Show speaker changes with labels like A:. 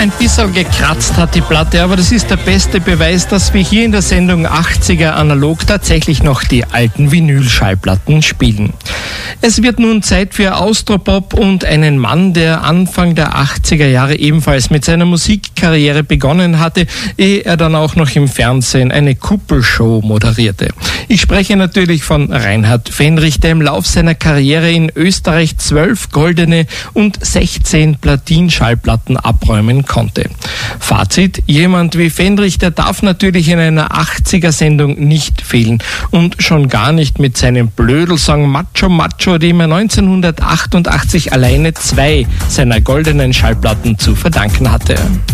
A: ein bisschen gekratzt hat die Platte, aber das ist der beste Beweis, dass wir hier in der Sendung 80er analog tatsächlich noch die alten Vinylschallplatten spielen. Es wird nun Zeit für Austropop und einen Mann, der Anfang der 80er Jahre ebenfalls mit seiner Musikkarriere begonnen hatte, ehe er dann auch noch im Fernsehen eine Kuppelshow moderierte. Ich spreche natürlich von Reinhard Fendrich, der im Lauf seiner Karriere in Österreich 12 goldene und 16 Platin-Schallplatten abräumen konnte. Fazit: Jemand wie Fendrich, der darf natürlich in einer 80er-Sendung nicht fehlen und schon gar nicht mit seinem Blödelsong Macho Macho, dem er 1988 alleine 2 seiner goldenen Schallplatten zu verdanken hatte.